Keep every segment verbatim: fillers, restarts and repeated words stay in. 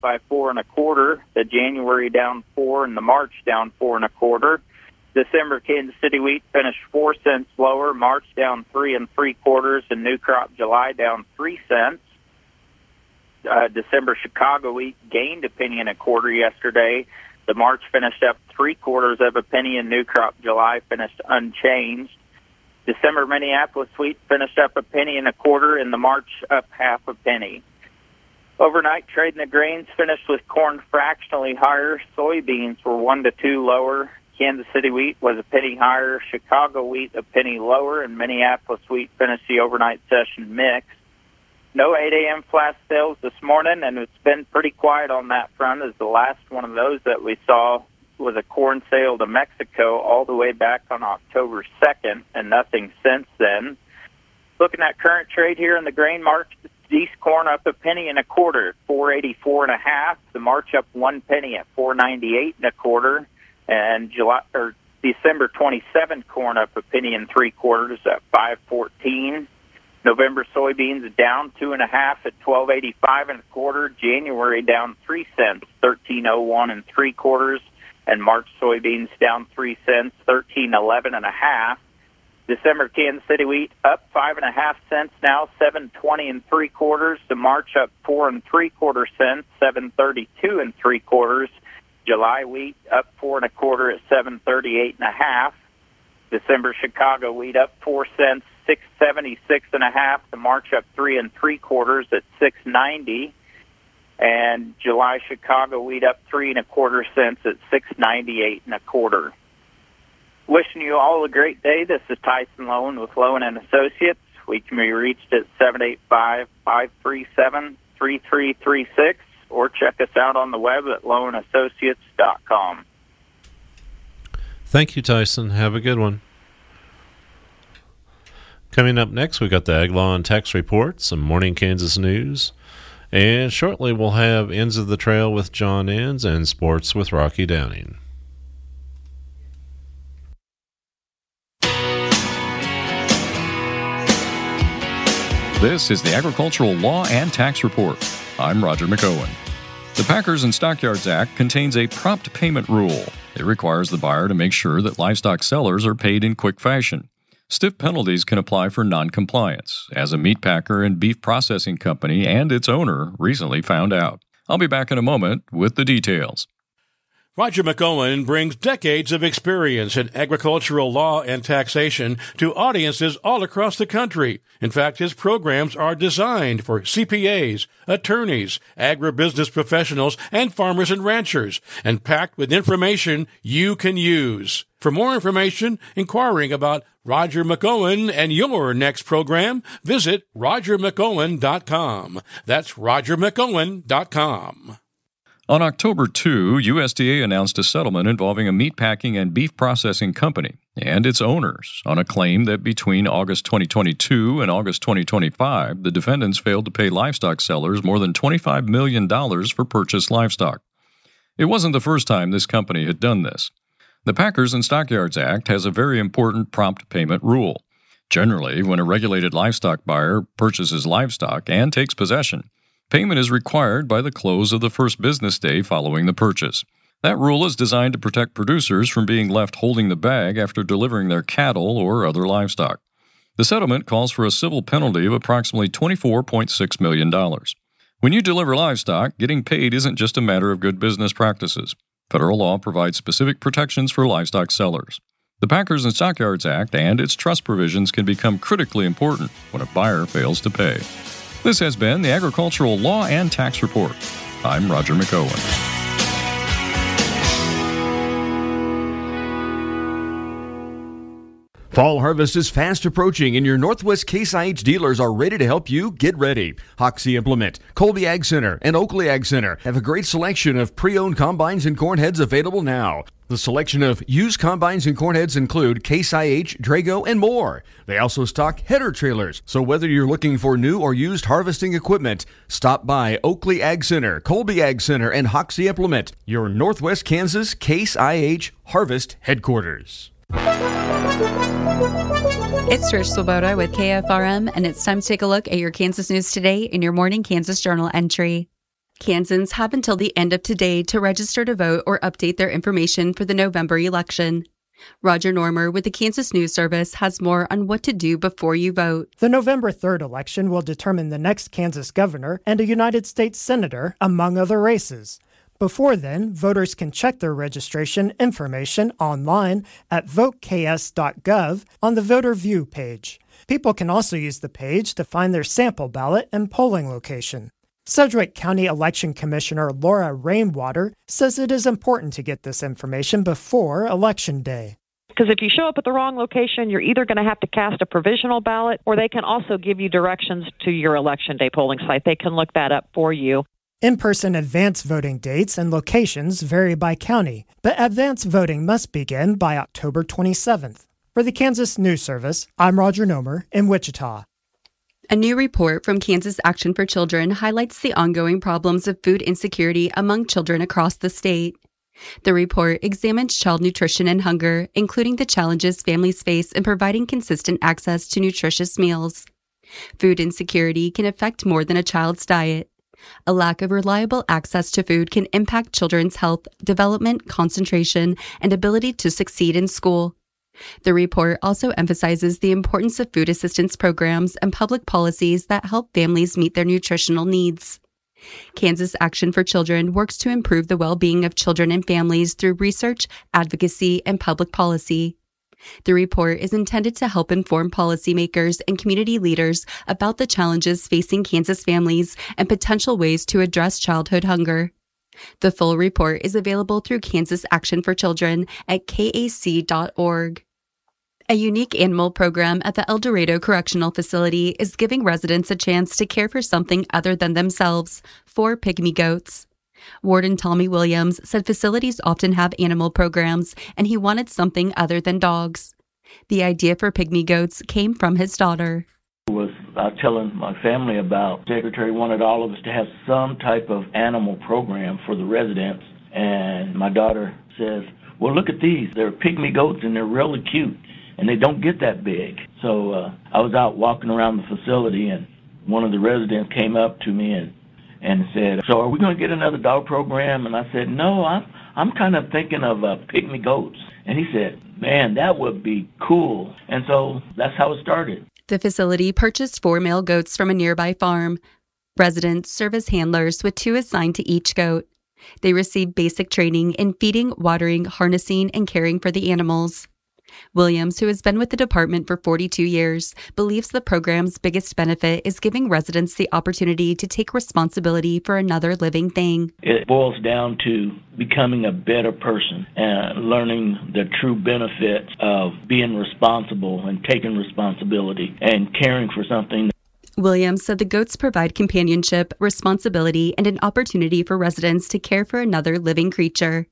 by four and a quarter. The January down four and the March down four and a quarter. December Kansas City wheat finished four cents lower. March down three and three quarters, and new crop July down three cents. Uh, December Chicago wheat gained a penny and a quarter yesterday. The March finished up three quarters of a penny, and new crop July finished unchanged. December Minneapolis wheat finished up a penny and a quarter, and the March up half a penny. Overnight trade in the grains finished with corn fractionally higher. Soybeans were one to two lower. Kansas City wheat was a penny higher. Chicago wheat a penny lower, and Minneapolis wheat finished the overnight session mixed. No eight a.m. flash sales this morning, and it's been pretty quiet on that front, as the last one of those that we saw was a corn sale to Mexico all the way back on October second, and nothing since then. Looking at current trade here in the grain market, East corn up a penny and a quarter, four eighty-four and a half. The March up one penny at four ninety-eight and a quarter, and July or December twenty-seventh corn up a penny and three quarters at five fourteen. November soybeans down two and a half at twelve eighty-five and a quarter. January down three cents, thirteen oh one and three quarters, and March soybeans down three cents, thirteen eleven and a half. December Kansas City wheat up five and a half cents now, seven twenty and three quarters. The March up four and three quarter cents, seven thirty-two and three quarters. July wheat up four and a quarter at seven thirty-eight and a half. December Chicago wheat up four cents, six seventy-six and a half. The March up three and three quarters at six ninety. And July Chicago wheat up three and a quarter cents at six ninety-eight and a quarter. Wishing you all a great day. This is Tyson Lowen with Lowen and Associates. We can be reached at seven eight five, five three seven, three three three six or check us out on the web at lowen associates dot com. Thank you, Tyson. Have a good one. Coming up next, we got the Ag Law and Tax Report, some Morning Kansas news, and shortly we'll have Ends of the Trail with John Enns and Sports with Rocky Downing. This is the Agricultural Law and Tax Report. I'm Roger McOwen. The Packers and Stockyards Act contains a prompt payment rule. It requires the buyer to make sure that livestock sellers are paid in quick fashion. Stiff penalties can apply for noncompliance, as a meat packer and beef processing company and its owner recently found out. I'll be back in a moment with the details. Roger McOwen brings decades of experience in agricultural law and taxation to audiences all across the country. In fact, his programs are designed for C P As, attorneys, agribusiness professionals, and farmers and ranchers, and packed with information you can use. For more information, inquiring about Roger McOwen and your next program, visit roger mcowen dot com. That's roger mcowen dot com. On October second, U S D A announced a settlement involving a meatpacking and beef processing company and its owners on a claim that between August twenty twenty-two and August twenty twenty-five, the defendants failed to pay livestock sellers more than twenty-five million dollars for purchased livestock. It wasn't the first time this company had done this. The Packers and Stockyards Act has a very important prompt payment rule. Generally, when a regulated livestock buyer purchases livestock and takes possession, payment is required by the close of the first business day following the purchase. That rule is designed to protect producers from being left holding the bag after delivering their cattle or other livestock. The settlement calls for a civil penalty of approximately twenty-four point six million dollars. When you deliver livestock, getting paid isn't just a matter of good business practices. Federal law provides specific protections for livestock sellers. The Packers and Stockyards Act and its trust provisions can become critically important when a buyer fails to pay. This has been the Agricultural Law and Tax Report. I'm Roger McOwen. Fall harvest is fast approaching, and your Northwest Case I H dealers are ready to help you get ready. Hoxie Implement, Colby Ag Center, and Oakley Ag Center have a great selection of pre-owned combines and corn heads available now. The selection of used combines and corn heads include Case I H, Drago, and more. They also stock header trailers, so whether you're looking for new or used harvesting equipment, stop by Oakley Ag Center, Colby Ag Center, and Hoxie Implement, your Northwest Kansas Case I H Harvest headquarters. It's Trish Swoboda with K F R M, and it's time to take a look at your Kansas news today in your morning Kansas Journal entry. Kansans have until the end of today to register to vote or update their information for the November election. Roger Normer with the Kansas News Service has more on what to do before you vote. The November third election will determine the next Kansas governor and a United States senator, among other races. Before then, voters can check their registration information online at vote k s dot gov on the Voter View page. People can also use the page to find their sample ballot and polling location. Sedgwick County Election Commissioner Laura Rainwater says it is important to get this information before Election Day. Because if you show up at the wrong location, you're either going to have to cast a provisional ballot, or they can also give you directions to your Election Day polling site. They can look that up for you. In-person advance voting dates and locations vary by county, but advance voting must begin by October twenty-seventh. For the Kansas News Service, I'm Roger Nomer in Wichita. A new report from Kansas Action for Children highlights the ongoing problems of food insecurity among children across the state. The report examines child nutrition and hunger, including the challenges families face in providing consistent access to nutritious meals. Food insecurity can affect more than a child's diet. A lack of reliable access to food can impact children's health, development, concentration, and ability to succeed in school. The report also emphasizes the importance of food assistance programs and public policies that help families meet their nutritional needs. Kansas Action for Children works to improve the well-being of children and families through research, advocacy, and public policy. The report is intended to help inform policymakers and community leaders about the challenges facing Kansas families and potential ways to address childhood hunger. The full report is available through Kansas Action for Children at k a c dot org. A unique animal program at the El Dorado Correctional Facility is giving residents a chance to care for something other than themselves, four pygmy goats. Warden Tommy Williams said facilities often have animal programs, and he wanted something other than dogs. The idea for pygmy goats came from his daughter. was I was telling my family about, Secretary wanted all of us to have some type of animal program for the residents, and my daughter says, well, look at these. They're pygmy goats, and they're really cute, and they don't get that big. So uh, I was out walking around the facility, and one of the residents came up to me and, and said, so are we going to get another dog program? And I said, no, I'm, I'm kind of thinking of uh, pygmy goats. And he said, man, that would be cool. And so that's how it started. The facility purchased four male goats from a nearby farm. Residents serve as handlers with two assigned to each goat. They receive basic training in feeding, watering, harnessing, and caring for the animals. Williams, who has been with the department for forty-two years, believes the program's biggest benefit is giving residents the opportunity to take responsibility for another living thing. It boils down to becoming a better person and learning the true benefits of being responsible and taking responsibility and caring for something. Williams said the goats provide companionship, responsibility, and an opportunity for residents to care for another living creature.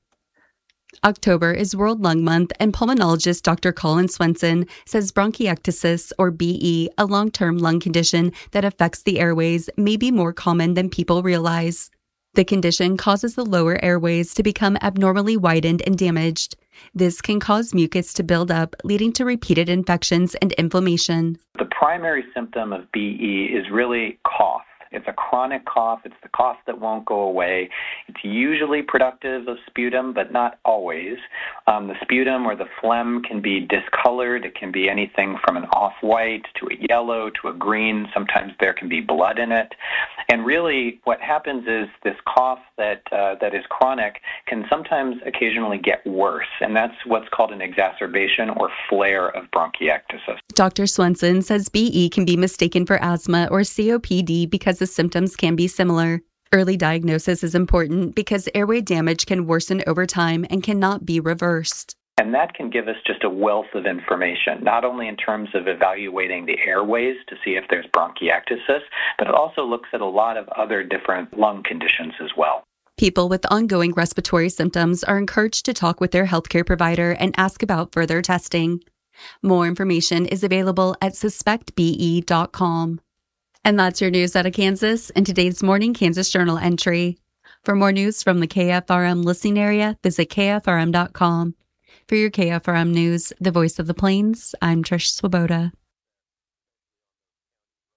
October is World Lung Month, and pulmonologist Doctor Colin Swenson says bronchiectasis, or B E, a long-term lung condition that affects the airways, may be more common than people realize. The condition causes the lower airways to become abnormally widened and damaged. This can cause mucus to build up, leading to repeated infections and inflammation. The primary symptom of B E is really cough. It's a chronic cough. It's the cough that won't go away. It's usually productive of sputum, but not always. Um, the sputum or the phlegm can be discolored. It can be anything from an off-white to a yellow to a green. Sometimes there can be blood in it. And really what happens is this cough that uh, that is chronic can sometimes occasionally get worse, and that's what's called an exacerbation or flare of bronchiectasis. Doctor Swenson says B E can be mistaken for asthma or C O P D because the symptoms can be similar. Early diagnosis is important because airway damage can worsen over time and cannot be reversed. And that can give us just a wealth of information, not only in terms of evaluating the airways to see if there's bronchiectasis, but it also looks at a lot of other different lung conditions as well. People with ongoing respiratory symptoms are encouraged to talk with their healthcare provider and ask about further testing. More information is available at suspect b e dot com. And that's your news out of Kansas in today's Morning Kansas Journal entry. For more news from the K F R M listening area, visit k f r m dot com. For your K F R M News, the voice of the Plains, I'm Trish Swoboda.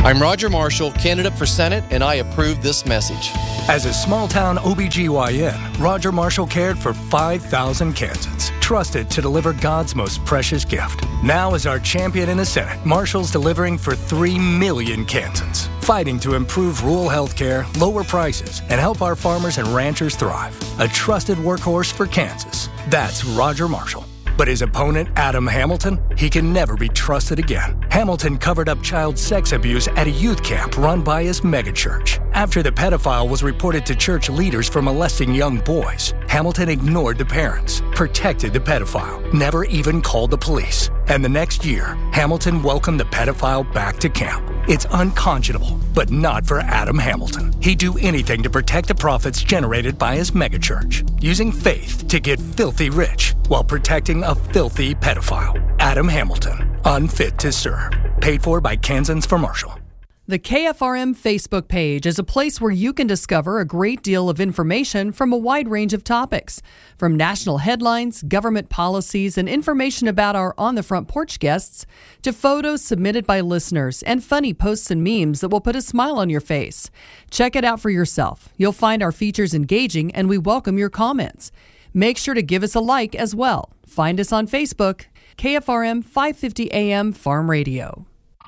I'm Roger Marshall, candidate for Senate, and I approve this message. As a small-town O B G Y N, Roger Marshall cared for five thousand Kansans, trusted to deliver God's most precious gift. Now as our champion in the Senate, Marshall's delivering for three million Kansans, fighting to improve rural health care, lower prices, and help our farmers and ranchers thrive. A trusted workhorse for Kansas. That's Roger Marshall. But his opponent, Adam Hamilton, he can never be trusted again. Hamilton covered up child sex abuse at a youth camp run by his megachurch. After the pedophile was reported to church leaders for molesting young boys, Hamilton ignored the parents, protected the pedophile, never even called the police. And the next year, Hamilton welcomed the pedophile back to camp. It's unconscionable, but not for Adam Hamilton. He'd do anything to protect the profits generated by his megachurch, using faith to get filthy rich while protecting a filthy pedophile. Adam Hamilton, unfit to serve. Paid for by Kansans for Marshall. The K F R M Facebook page is a place where you can discover a great deal of information from a wide range of topics, from national headlines, government policies, and information about our On the Front Porch guests, to photos submitted by listeners and funny posts and memes that will put a smile on your face. Check it out for yourself. You'll find our features engaging, and we welcome your comments. Make sure to give us a like as well. Find us on Facebook, K F R M five fifty A M Farm Radio.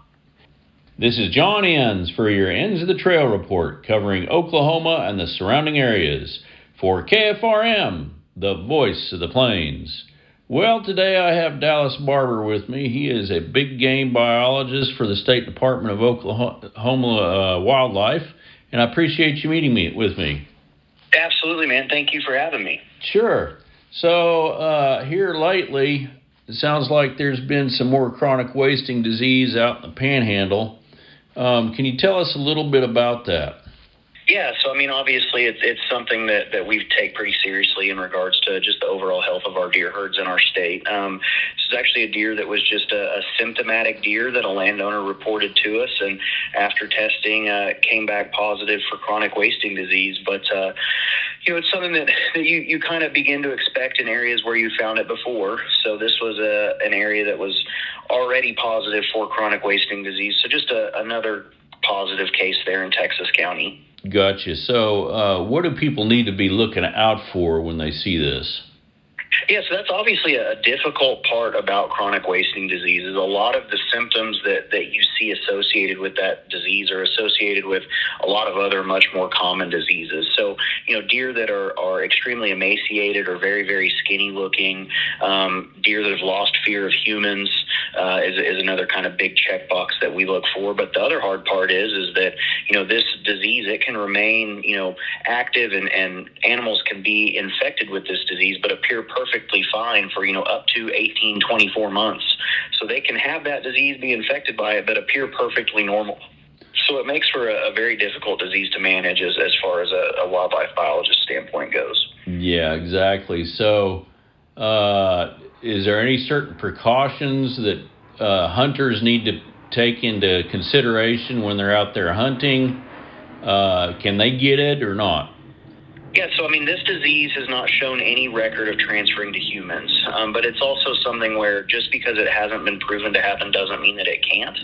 This is John Enns for your Ends of the Trail report covering Oklahoma and the surrounding areas for K F R M, the voice of the plains. Well, today I have Dallas Barber with me. He is a big game biologist for the State Department of Oklahoma uh, Wildlife, and I appreciate you meeting me with me. Absolutely, man. Thank you for having me. Sure. So uh, here lately, it sounds like there's been some more chronic wasting disease out in the Panhandle. Um, can you tell us a little bit about that? Yeah, so I mean, obviously, it's it's something that, that we take pretty seriously in regards to just the overall health of our deer herds in our state. Um, this is actually a deer that was just a, a symptomatic deer that a landowner reported to us, and after testing, uh, came back positive for chronic wasting disease. But uh, you know, it's something that, that you, you kind of begin to expect in areas where you found it before. So this was a an area that was already positive for chronic wasting disease. So just a, another positive case there in Texas County. Gotcha. So uh, what do people need to be looking out for when they see this? Yeah, so that's obviously a difficult part about chronic wasting disease is a lot of the symptoms that, that you see associated with that disease are associated with a lot of other much more common diseases. So, you know, deer that are, are extremely emaciated or very, very skinny looking, um, deer that have lost fear of humans uh, is, is another kind of big checkbox that we look for. But the other hard part is, is that, you know, this disease, it can remain, you know, active and, and animals can be infected with this disease, but appear perfect perfectly fine for, you know, up to eighteen, twenty-four months. So they can have that disease, be infected by it, but appear perfectly normal. So it makes for a, a very difficult disease to manage as, as far as a, a wildlife biologist standpoint goes. Yeah, exactly. So uh, is there any certain precautions that uh, hunters need to take into consideration when they're out there hunting? Uh, can they get it or not? Yeah, so I mean, this disease has not shown any record of transferring to humans, um, but it's also something where just because it hasn't been proven to happen doesn't mean that it can't.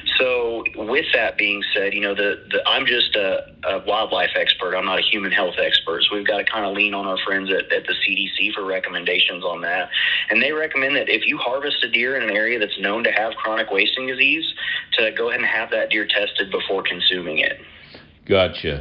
So with that being said, you know, the, the I'm just a, a wildlife expert. I'm not a human health expert, so we've got to kind of lean on our friends at, at the C D C for recommendations on that. And they recommend that if you harvest a deer in an area that's known to have chronic wasting disease, to go ahead and have that deer tested before consuming it. Gotcha.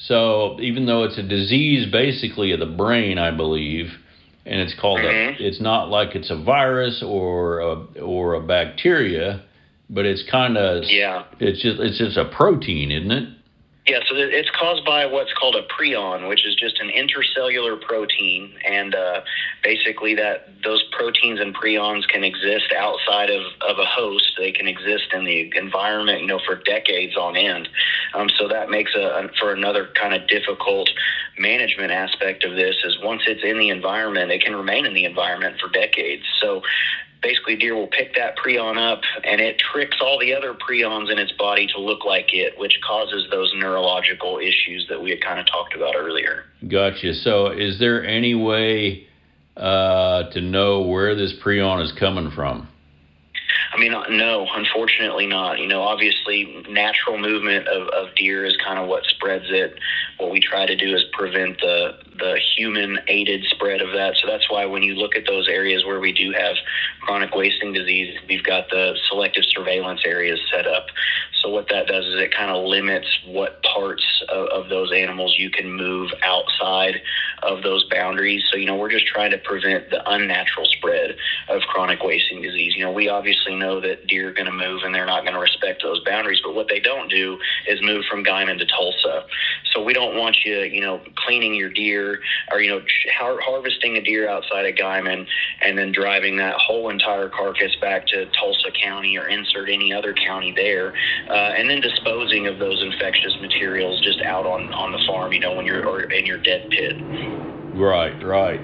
So even though it's a disease basically of the brain, I believe, and it's called mm-hmm. a, it's not like it's a virus or a, or a bacteria, but it's kind of, yeah. it's just, it's just a protein, isn't it? Yeah, so it's caused by what's called a prion, which is just an intercellular protein, and uh, basically that those proteins and prions can exist outside of, of a host. They can exist in the environment, you know, for decades on end. Um, so that makes a, for another kind of difficult management aspect of this is once it's in the environment, it can remain in the environment for decades. So basically, deer will pick that prion up, and it tricks all the other prions in its body to look like it, which causes those neurological issues that we had kind of talked about earlier. Gotcha. So is there any way uh, to know where this prion is coming from? I mean, no, unfortunately not. You know, obviously natural movement of, of deer is kind of what spreads it. What we try to do is prevent the the human-aided spread of that. So that's why when you look at those areas where we do have chronic wasting disease, we've got the selective surveillance areas set up. So what that does is it kind of limits what parts of, of those animals you can move outside of those boundaries. So, you know, we're just trying to prevent the unnatural spread of chronic wasting disease. You know, we obviously know that deer are going to move and they're not going to respect those boundaries, but what they don't do is move from Guymon to Tulsa. So we don't want you, you know, cleaning your deer or, you know, har- harvesting a deer outside of Guymon and then driving that whole entire carcass back to Tulsa County or insert any other county there, uh, and then disposing of those infectious materials just out on, on the farm, you know, when you're or in your dead pit. Right, right.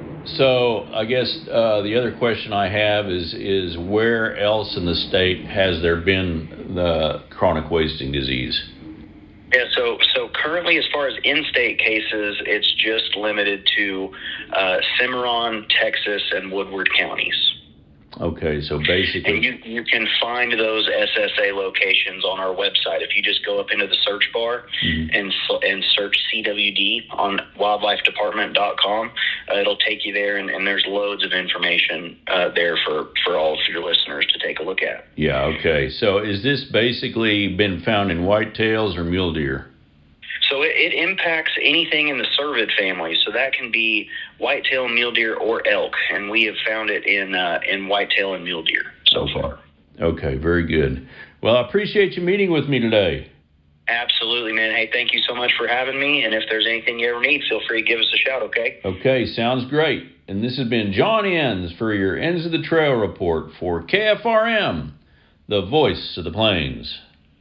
So I guess uh, the other question I have is is where else in the state has there been the chronic wasting disease? Yeah, so so currently, as far as in-state cases, it's just limited to uh, Cimarron, Texas, and Woodward counties. Okay, so basically... And you, you can find those S S A locations on our website. If you just go up into the search bar mm-hmm. and and search C W D on wildlife department dot com, uh, it'll take you there, and, and there's loads of information uh, there for, for all of your listeners to take a look at. Yeah, okay. So is this basically been found in whitetails or mule deer? So it, it impacts anything in the cervid family. So that can be whitetail, mule deer, or elk. And we have found it in uh, in whitetail and mule deer so okay. far. Okay, very good. Well, I appreciate you meeting with me today. Absolutely, man. Hey, thank you so much for having me. And if there's anything you ever need, feel free to give us a shout, okay? Okay, sounds great. And this has been John Enns for your Ends of the Trail report for K F R M, the voice of the plains.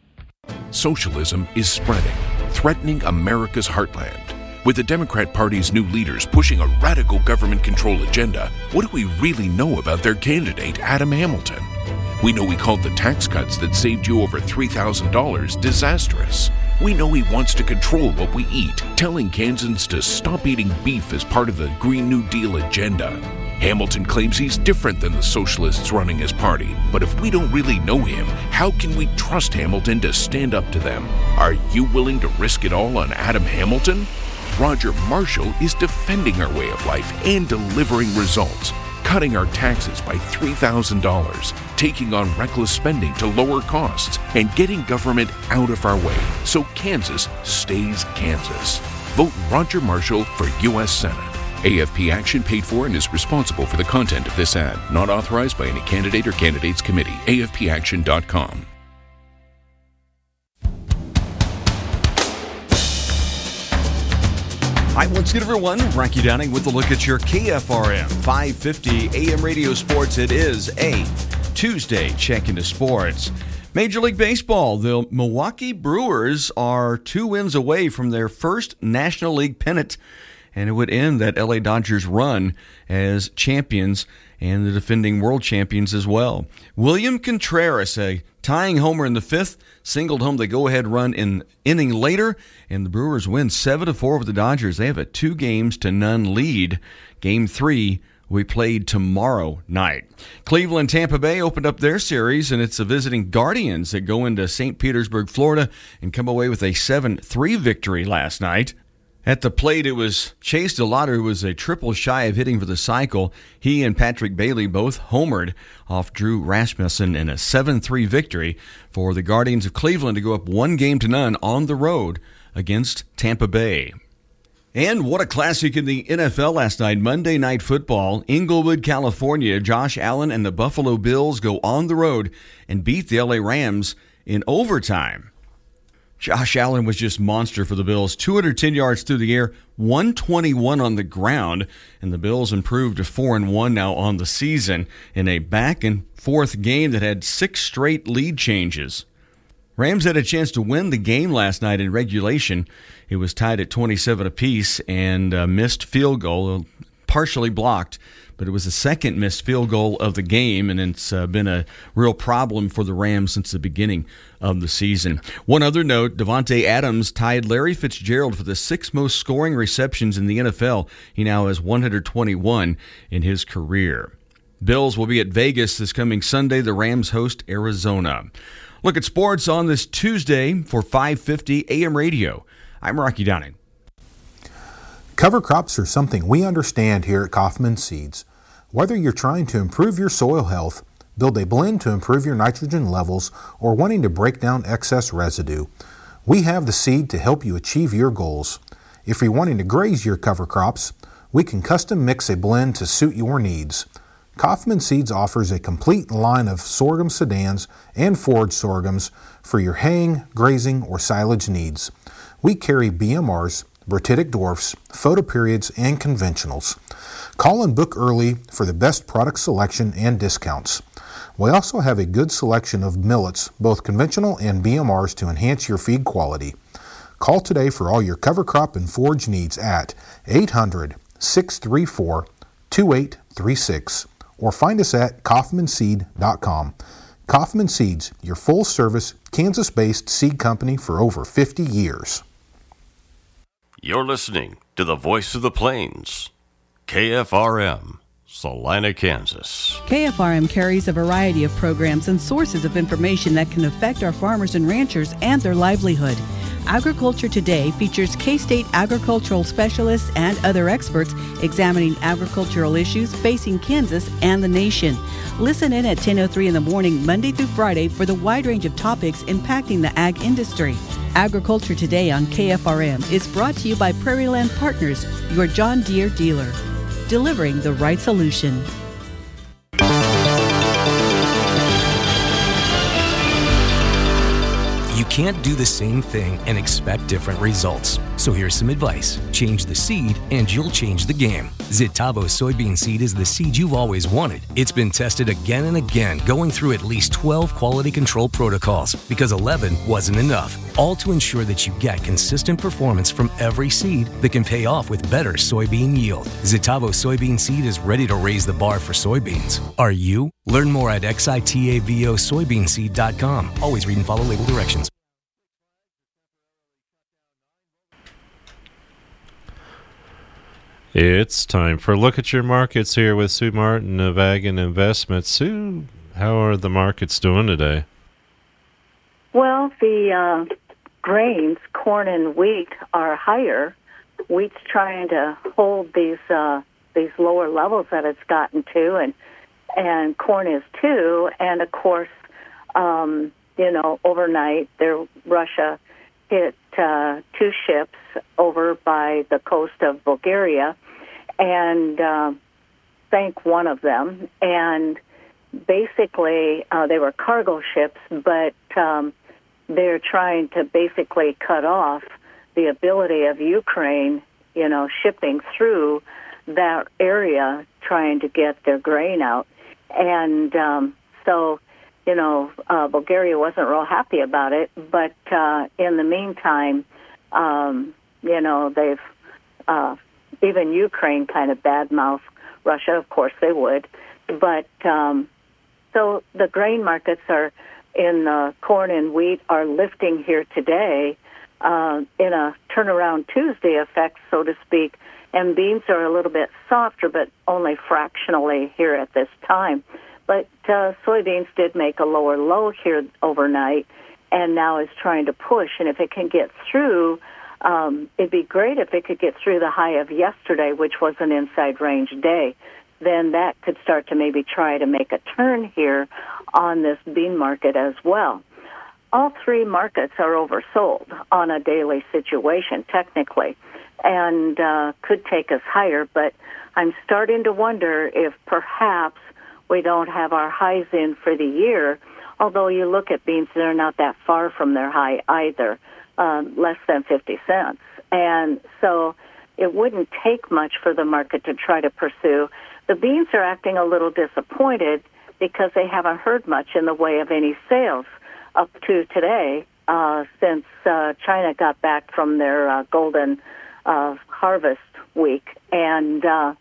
Socialism is spreading, threatening America's heartland. With the Democrat Party's new leaders pushing a radical government control agenda, what do we really know about their candidate, Adam Hamilton? We know he called the tax cuts that saved you over three thousand dollars disastrous. We know he wants to control what we eat, telling Kansans to stop eating beef as part of the Green New Deal agenda. Hamilton claims he's different than the socialists running his party, but if we don't really know him, how can we trust Hamilton to stand up to them? Are you willing to risk it all on Adam Hamilton? Roger Marshall is defending our way of life and delivering results, cutting our taxes by three thousand dollars, taking on reckless spending to lower costs, and getting government out of our way so Kansas stays Kansas. Vote Roger Marshall for U S Senate. A F P Action paid for and is responsible for the content of this ad. Not authorized by any candidate or candidates committee. A F P action dot com. All right, once again, everyone, Rocky Downing with a look at your K F R M five fifty A M radio sports. It is a Tuesday check into sports. Major League Baseball, the Milwaukee Brewers are two wins away from their first National League pennant, and it would end that L A Dodgers run as champions and the defending world champions as well. William Contreras, a tying homer in the fifth, singled home the go-ahead run in inning later, and the Brewers win seven to four over the Dodgers. They have a two games to none lead. Game three will be played tomorrow night. Cleveland Tampa Bay opened up their series, and it's the visiting Guardians that go into Saint Petersburg, Florida, and come away with a seven three victory last night. At the plate, it was Chase DeLauter, who was a triple shy of hitting for the cycle. He and Patrick Bailey both homered off Drew Rasmussen in a seven three victory for the Guardians of Cleveland to go up one game to none on the road against Tampa Bay. And what a classic in the N F L last night. Monday Night Football, Inglewood, California. Josh Allen and the Buffalo Bills go on the road and beat the L A Rams in overtime. Josh Allen was just monster for the Bills. two hundred ten yards through the air, one twenty-one on the ground, and the Bills improved to four and one now on the season in a back-and-forth game that had six straight lead changes. Rams had a chance to win the game last night in regulation. It was tied at twenty-seven apiece and a missed field goal, partially blocked, but it was the second missed field goal of the game, and it's uh, been a real problem for the Rams since the beginning of the season. One other note, Davante Adams tied Larry Fitzgerald for the sixth most scoring receptions in the N F L. He now has one hundred twenty-one in his career. Bills will be at Vegas this coming Sunday. The Rams host Arizona. Look at sports on this Tuesday for five fifty A M radio. I'm Rocky Downing. Cover crops are something we understand here at Kaufman Seeds. Whether you're trying to improve your soil health, build a blend to improve your nitrogen levels, or wanting to break down excess residue, we have the seed to help you achieve your goals. If you're wanting to graze your cover crops, we can custom mix a blend to suit your needs. Kaufman Seeds offers a complete line of sorghum sedans and forage sorghums for your haying, grazing, or silage needs. We carry B M Rs, Bertitic dwarfs, photoperiods, and conventionals. Call and book early for the best product selection and discounts. We also have a good selection of millets, both conventional and B M Rs, to enhance your feed quality. Call today for all your cover crop and forage needs at eight hundred, six three four, two eight three six or find us at kaufman seed dot com. Kaufman Seeds, your full-service, Kansas-based seed company for over fifty years. You're listening to the Voice of the Plains, K F R M, Salina, Kansas. K F R M carries a variety of programs and sources of information that can affect our farmers and ranchers and their livelihood. Agriculture Today features K-State agricultural specialists and other experts examining agricultural issues facing Kansas and the nation. Listen in at ten oh three in the morning, Monday through Friday, for the wide range of topics impacting the ag industry. Agriculture Today on K F R M is brought to you by Prairie Land Partners, your John Deere dealer, delivering the right solution. You can't do the same thing and expect different results. So here's some advice. Change the seed and you'll change the game. Zitavo soybean seed is the seed you've always wanted. It's been tested again and again, going through at least twelve quality control protocols because eleven wasn't enough. All to ensure that you get consistent performance from every seed that can pay off with better soybean yield. Zitavo soybean seed is ready to raise the bar for soybeans. Are you? Learn more at xitavo soybean seed dot com. Always read and follow label directions. It's time for a look at your markets here with Sue Martin of Ag and Investments. Sue, how are the markets doing today? Well, the uh, grains, corn and wheat, are higher. Wheat's trying to hold these uh, these lower levels that it's gotten to, and and corn is too. And of course, um, you know, overnight there, Russia hit uh, two ships over by the coast of Bulgaria and uh, sank one of them. And basically, uh, they were cargo ships, but um, they're trying to basically cut off the ability of Ukraine, you know, shipping through that area, trying to get their grain out. And um, so, you know, uh, Bulgaria wasn't real happy about it, but uh, in the meantime, um, you know, they've, uh, even Ukraine kind of badmouth Russia, of course they would, but um, so the grain markets are, in uh, corn and wheat, are lifting here today uh, in a turnaround Tuesday effect, so to speak, and beans are a little bit softer, but only fractionally here at this time. But uh, soybeans did make a lower low here overnight and now is trying to push. And if it can get through, um, it'd be great if it could get through the high of yesterday, which was an inside range day. Then that could start to maybe try to make a turn here on this bean market as well. All three markets are oversold on a daily situation, technically, and uh, could take us higher. But I'm starting to wonder if perhaps we don't have our highs in for the year, although you look at beans, they're not that far from their high either, um, less than fifty cents. And so it wouldn't take much for the market to try to pursue. The beans are acting a little disappointed because they haven't heard much in the way of any sales up to today uh, since uh, China got back from their uh, golden uh, harvest week. And uh,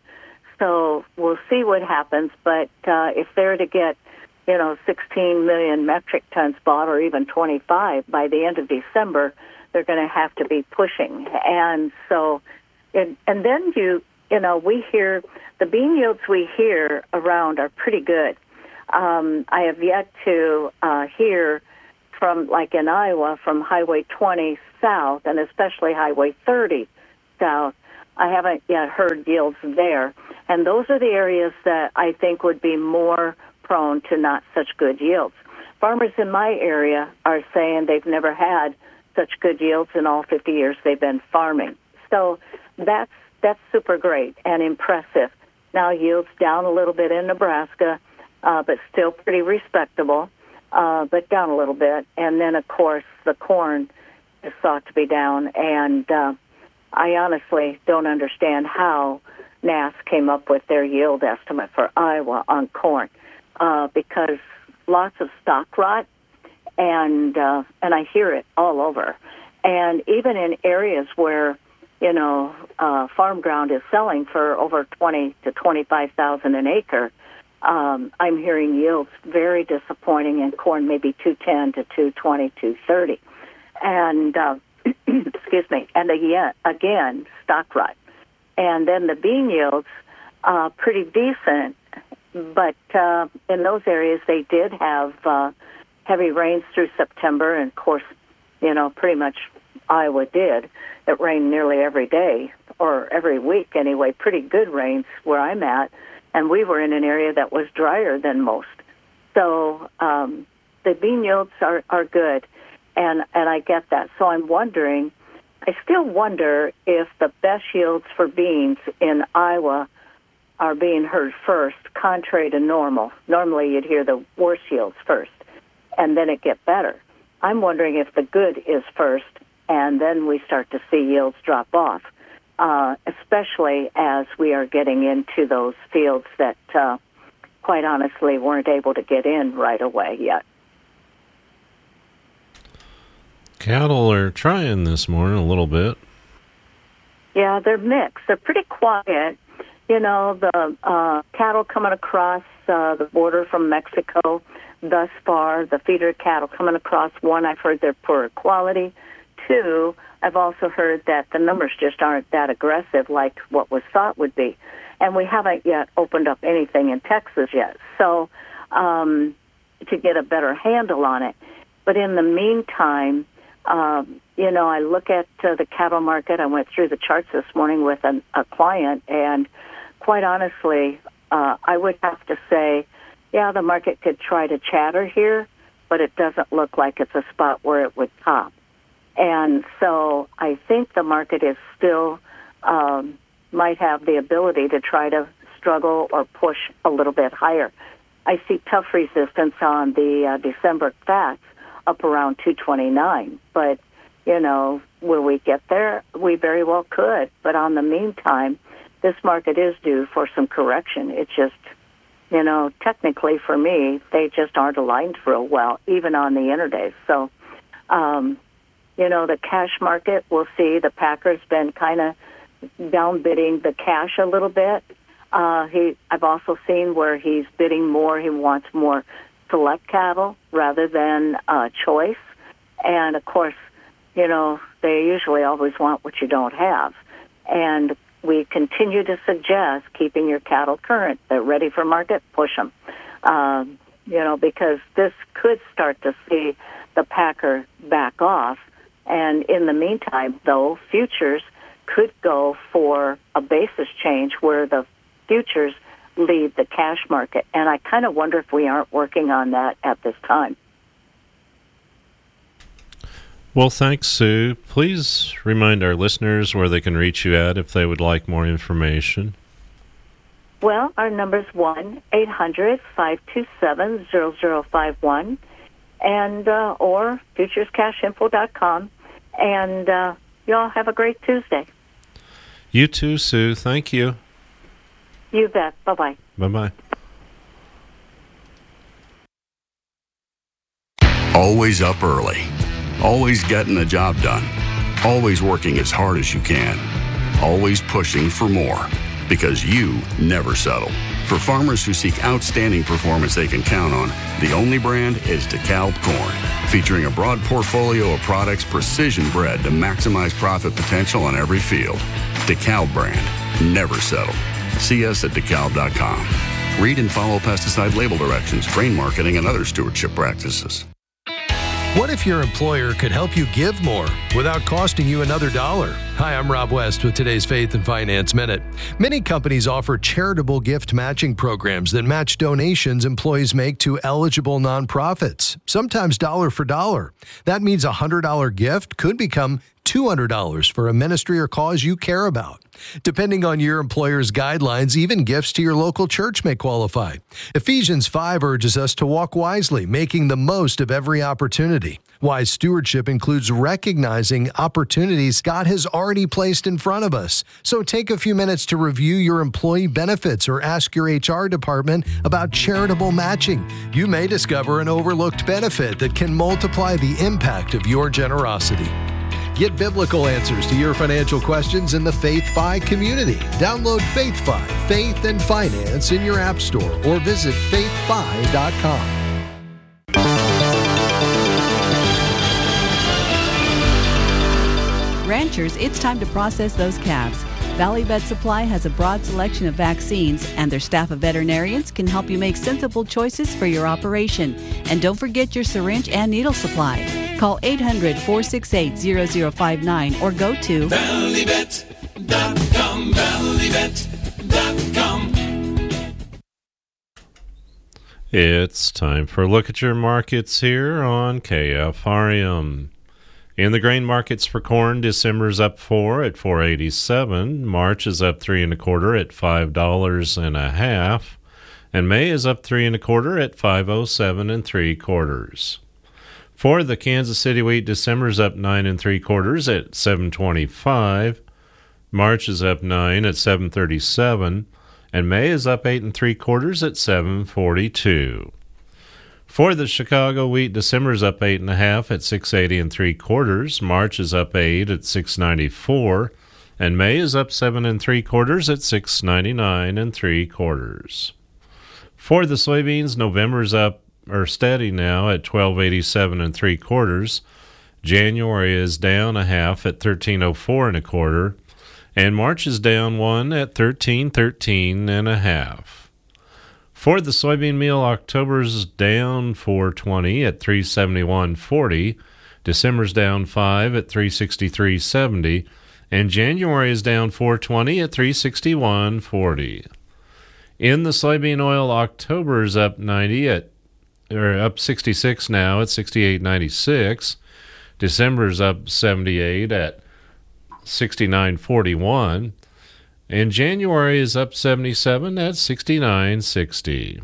so we'll see what happens. But uh, if they're to get, you know, sixteen million metric tons bought, or even twenty-five by the end of December, they're going to have to be pushing. And so, and, and then you you know, we hear, the bean yields we hear around are pretty good. Um, I have yet to uh, hear from, like in Iowa, from Highway twenty south, and especially Highway thirty south. I haven't yet heard yields there. And those are the areas that I think would be more prone to not such good yields. Farmers in my area are saying they've never had such good yields in all fifty years they've been farming. So that's that's super great and impressive. Now yields down a little bit in Nebraska, uh, but still pretty respectable, uh, but down a little bit. And then, of course, the corn is thought to be down. And uh, I honestly don't understand how N A S came up with their yield estimate for Iowa on corn, uh, because lots of stock rot, and uh, and I hear it all over. And even in areas where, you know, uh, farm ground is selling for over twenty to twenty-five thousand an acre, um, I'm hearing yields very disappointing in corn, maybe two ten to two twenty, two thirty, and uh, excuse me, and again, again, stock rot. And then the bean yields, uh, pretty decent, but uh, in those areas they did have uh, heavy rains through September, and of course, you know, pretty much Iowa did. It rained nearly every day, or every week anyway, pretty good rains where I'm at, and we were in an area that was drier than most. So um, the bean yields are, are good, and, and I get that. So I'm wondering, I still wonder if the best yields for beans in Iowa are being heard first, contrary to normal. Normally you'd hear the worst yields first, and then it get better. I'm wondering if the good is first, and then we start to see yields drop off, uh, especially as we are getting into those fields that, uh, quite honestly, weren't able to get in right away yet. Cattle are trying this morning a little bit. Yeah, they're mixed. They're pretty quiet. You know, the uh, cattle coming across uh, the border from Mexico thus far, the feeder cattle coming across, one, I've heard they're poor quality. Two, I've also heard that the numbers just aren't that aggressive like what was thought would be. And we haven't yet opened up anything in Texas yet, so um, to get a better handle on it. But in the meantime, um, you know, I look at uh, the cattle market. I went through the charts this morning with an, a client, and quite honestly, uh, I would have to say, yeah, the market could try to chatter here, but it doesn't look like it's a spot where it would top. And so I think the market is still, um, might have the ability to try to struggle or push a little bit higher. I see tough resistance on the uh, December fats up around two twenty-nine, but, you know, will we get there? We very well could, but on the meantime, this market is due for some correction. It's just, you know, technically for me, they just aren't aligned real well, even on the interdays. So, um, you know, the cash market, we'll see. The Packer's been kind of downbidding the cash a little bit. Uh, he, I've also seen where he's bidding more. He wants more select cattle rather than uh, choice. And, of course, you know, they usually always want what you don't have. And we continue to suggest keeping your cattle current. They're ready for market, push them. Um, you know, because this could start to see the Packer back off. And in the meantime, though, futures could go for a basis change where the futures lead the cash market. And I kind of wonder if we aren't working on that at this time. Well, thanks, Sue. Please remind our listeners where they can reach you at if they would like more information. Well, our number is one eight hundred five two seven zero zero five one, and uh, or futures cash info dot com. And uh, you all have a great Tuesday. You too, Sue. Thank you. You bet. Bye-bye. Bye-bye. Always up early. Always getting the job done. Always working as hard as you can. Always pushing for more. Because you never settle. For farmers who seek outstanding performance they can count on, the only brand is DeKalb Corn. Featuring a broad portfolio of products precision bred to maximize profit potential on every field. DeKalb brand. never settle. See us at dekalb dot com. Read and follow pesticide label directions, grain marketing, and other stewardship practices. What if your employer could help you give more without costing you another dollar? Hi, I'm Rob West with today's Faith and Finance Minute. Many companies offer charitable gift matching programs that match donations employees make to eligible nonprofits, sometimes dollar for dollar. That means a one hundred dollars gift could become two hundred dollars for a ministry or cause you care about. Depending on your employer's guidelines, even gifts to your local church may qualify. Ephesians five urges us to walk wisely, making the most of every opportunity. Wise stewardship includes recognizing opportunities God has already placed in front of us. So take a few minutes to review your employee benefits or ask your H R department about charitable matching. You may discover an overlooked benefit that can multiply the impact of your generosity. Get biblical answers to your financial questions in the FaithFi community. Download FaithFi, Faith and Finance in your app store or visit faith fi dot com. Ranchers, it's time to process those calves. Valley Vet Supply has a broad selection of vaccines, and their staff of veterinarians can help you make sensible choices for your operation. And don't forget your syringe and needle supply. Call eight hundred, four six eight, zero zero five nine or go to valley vet dot com, valley vet dot com. It's time for a look at your markets here on K F R M. In the grain markets for corn, December's up four at four eighty-seven. March is up three and a quarter at five dollars and a half, and May is up three and a quarter at five oh seven and three quarters. For the Kansas City wheat, December's up nine and three quarters at seven twenty-five. March is up nine at seven thirty-seven, and May is up eight and three quarters at seven forty-two. For the Chicago wheat, December's up eight and a half at six eighty and three quarters. March is up eight at six ninety-four, and May is up seven and three quarters at six ninety-nine and three quarters. For the soybeans, November's up or steady now at twelve eighty-seven and three quarters. January is down a half at thirteen oh four and a quarter, and March is down one at thirteen thirteen and a half. For the soybean meal, October's down four twenty at three seventy-one forty. December's down five at three sixty-three seventy, and January is down four twenty at three sixty-one forty. In the soybean oil, October's up ninety at or up sixty-six now at sixty-eight ninety-six. December's up seventy-eight at sixty-nine forty-one, and January is up seventy-seven at sixty-nine sixty.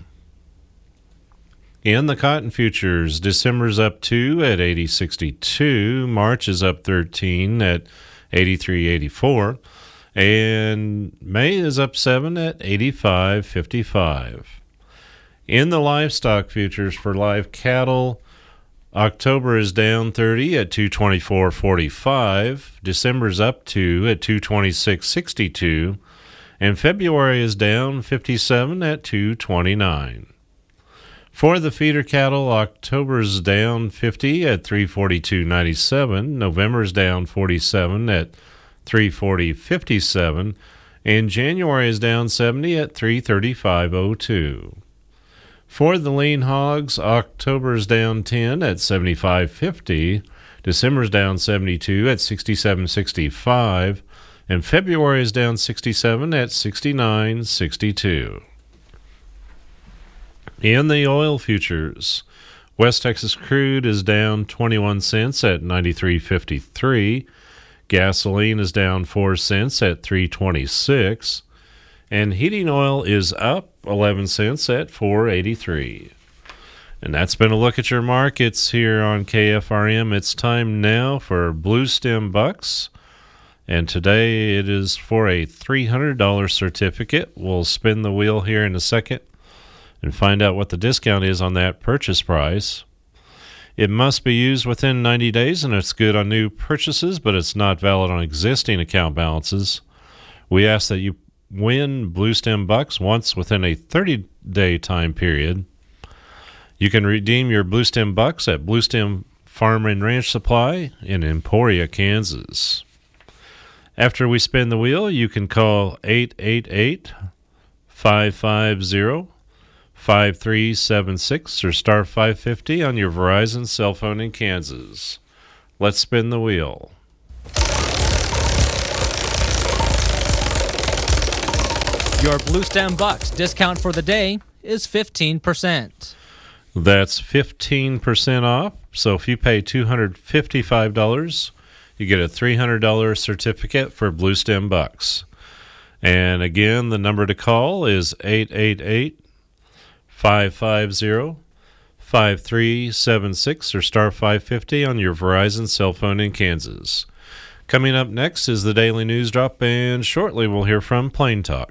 In the cotton futures, December's up two at eighty sixty-two. March is up thirteen at eighty-three eighty-four, and May is up seven at eighty-five fifty-five. In the livestock futures for live cattle, October is down thirty at two twenty-four forty-five, December's up two at two twenty-six sixty-two, and February is down fifty-seven at two twenty-nine. For the feeder cattle, October's down fifty at three forty-two ninety-seven, November's down forty-seven at three forty fifty-seven, and January is down seventy at three thirty-five oh two. For the lean hogs, October's down ten at seventy-five fifty, December's down seventy-two at sixty-seven sixty-five, and February is down sixty-seven at sixty-nine sixty-two. In the oil futures, West Texas crude is down twenty-one cents at ninety-three fifty-three, gasoline is down four cents at three twenty-six, and heating oil is up eleven cents at four eighty-three. And that's been a look at your markets here on K F R M. It's time now for Blue Stem Bucks, and today it is for a three hundred dollars certificate. We'll spin the wheel here in a second and find out what the discount is on that purchase price. It must be used within ninety days, and it's good on new purchases, but it's not valid on existing account balances. We ask that you win Blue Stem Bucks once within a thirty-day time period. You can redeem your Blue Stem Bucks at Blue Stem Farm and Ranch Supply in Emporia, Kansas. After we spin the wheel, you can call eight eight eight, five five zero, five three seven six or star five fifty on your Verizon cell phone in Kansas. Let's spin the wheel. Your Blue Stem Bucks discount for the day is fifteen percent. That's fifteen percent off. So if you pay two hundred fifty-five dollars, you get a three hundred dollars certificate for Blue Stem Bucks. And again, the number to call is eight eight eight, five five zero, five three seven six or star five fifty on your Verizon cell phone in Kansas. Coming up next is the Daily News Drop, and shortly we'll hear from Plain Talk.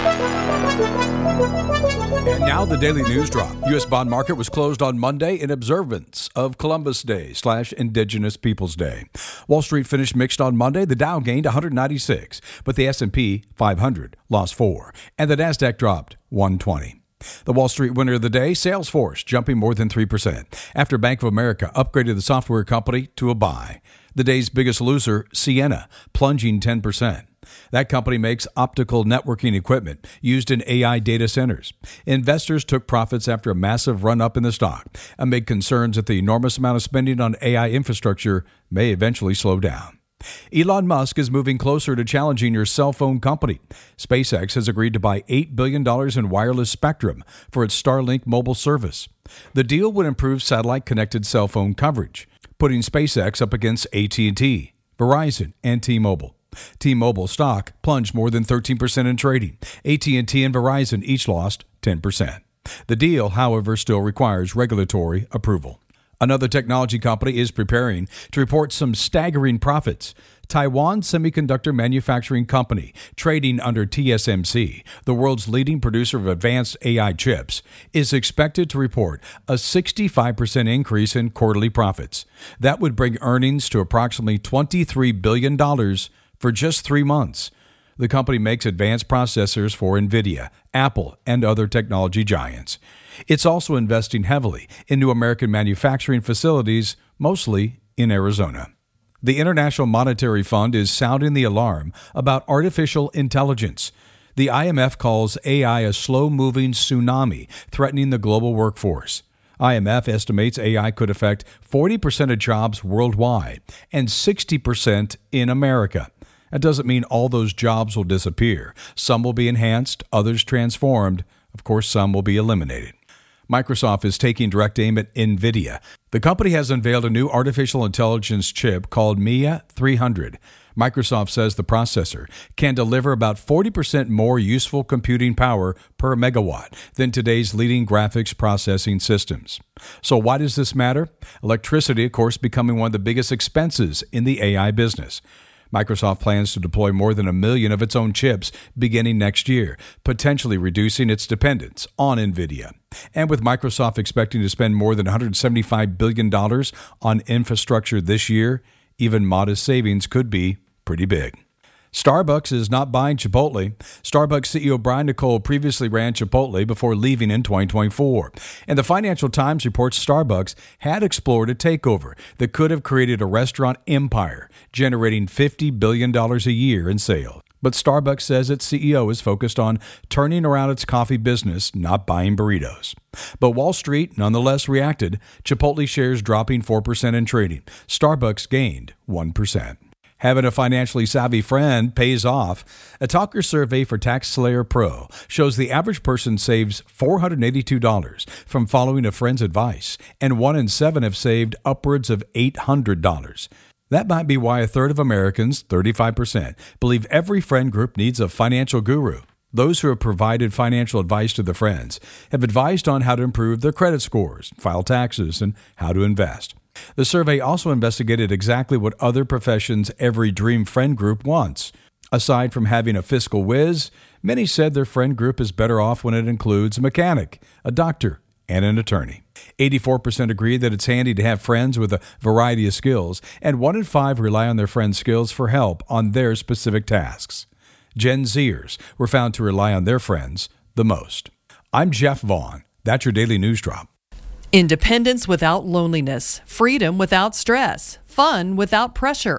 And now the Daily News Drop. U S bond market was closed on Monday in observance of Columbus Day slash Indigenous Peoples Day. Wall Street finished mixed on Monday. The Dow gained one hundred ninety-six, but the S and P five hundred lost four, and the Nasdaq dropped one twenty. The Wall Street winner of the day, Salesforce, jumping more than three percent after Bank of America upgraded the software company to a buy. The day's biggest loser, Ciena, plunging ten percent. That company makes optical networking equipment used in A I data centers. Investors took profits after a massive run-up in the stock amid concerns that the enormous amount of spending on A I infrastructure may eventually slow down. Elon Musk is moving closer to challenging your cell phone company. SpaceX has agreed to buy eight billion dollars in wireless spectrum for its Starlink mobile service. The deal would improve satellite-connected cell phone coverage, putting SpaceX up against A T and T, Verizon, and T-Mobile. T-Mobile stock plunged more than thirteen percent in trading. A T and T and Verizon each lost ten percent. The deal, however, still requires regulatory approval. Another technology company is preparing to report some staggering profits. Taiwan Semiconductor Manufacturing Company, trading under T S M C, the world's leading producer of advanced A I chips, is expected to report a sixty-five percent increase in quarterly profits. That would bring earnings to approximately twenty-three billion dollars for just three months. The company makes advanced processors for NVIDIA, Apple, and other technology giants. It's also investing heavily in new American manufacturing facilities, mostly in Arizona. The International Monetary Fund is sounding the alarm about artificial intelligence. The I M F calls A I a slow-moving tsunami threatening the global workforce. I M F estimates A I could affect forty percent of jobs worldwide and sixty percent in America. That doesn't mean all those jobs will disappear. Some will be enhanced, others transformed. Of course, some will be eliminated. Microsoft is taking direct aim at NVIDIA. The company has unveiled a new artificial intelligence chip called M I A three hundred. Microsoft says the processor can deliver about forty percent more useful computing power per megawatt than today's leading graphics processing systems. So why does this matter? Electricity, of course, becoming one of the biggest expenses in the A I business. Microsoft plans to deploy more than a million of its own chips beginning next year, potentially reducing its dependence on NVIDIA. And with Microsoft expecting to spend more than one hundred seventy-five billion dollars on infrastructure this year, even modest savings could be pretty big. Starbucks is not buying Chipotle. Starbucks C E O Brian Nicole previously ran Chipotle before leaving in twenty twenty-four. And the Financial Times reports Starbucks had explored a takeover that could have created a restaurant empire, generating fifty billion dollars a year in sales. But Starbucks says its C E O is focused on turning around its coffee business, not buying burritos. But Wall Street nonetheless reacted, Chipotle shares dropping four percent in trading. Starbucks gained one percent. Having a financially savvy friend pays off. A Talker survey for TaxSlayer Pro shows the average person saves four hundred eighty-two dollars from following a friend's advice, and one in seven have saved upwards of eight hundred dollars. That might be why a third of Americans, thirty-five percent, believe every friend group needs a financial guru. Those who have provided financial advice to their friends have advised on how to improve their credit scores, file taxes, and how to invest. The survey also investigated exactly what other professions' every dream friend group wants. Aside from having a fiscal whiz, many said their friend group is better off when it includes a mechanic, a doctor, and an attorney. eighty-four percent agree that it's handy to have friends with a variety of skills, and one in five rely on their friends' skills for help on their specific tasks. Gen Zers were found to rely on their friends the most. I'm Jeff Vaughn. That's your Daily News Drop. Independence without loneliness, freedom without stress, fun without pressure.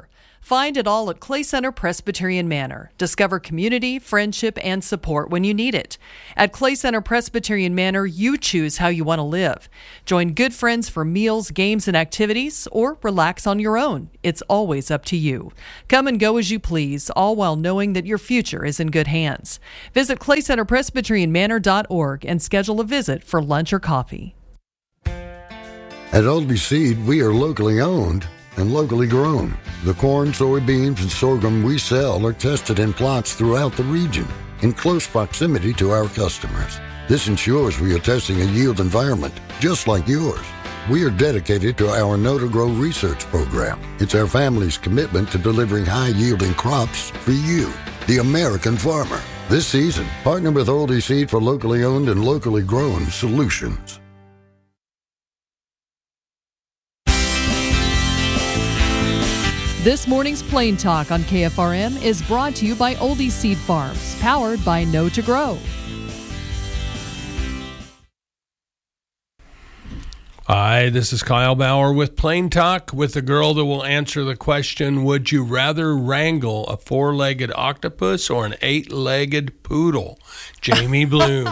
Find it all at Clay Center Presbyterian Manor. Discover community, friendship, and support when you need it. At Clay Center Presbyterian Manor, you choose how you want to live. Join good friends for meals, games, and activities, or relax on your own. It's always up to you. Come and go as you please, all while knowing that your future is in good hands. Visit clay center presbyterian manor dot org and schedule a visit for lunch or coffee. At Oldie Seed, we are locally owned and locally grown. The corn, soybeans, and sorghum we sell are tested in plots throughout the region in close proximity to our customers. This ensures we are testing a yield environment just like yours. We are dedicated to our Know to Grow research program. It's our family's commitment to delivering high-yielding crops for you, the American farmer. This season, partner with Oldie Seed for locally owned and locally grown solutions. This morning's Plain Talk on K F R M is brought to you by Oldie Seed Farms, powered by Know to Grow. Hi, this is Kyle Bauer with Plain Talk with the girl that will answer the question, would you rather wrangle a four-legged octopus or an eight-legged poodle? Jamie Bloom.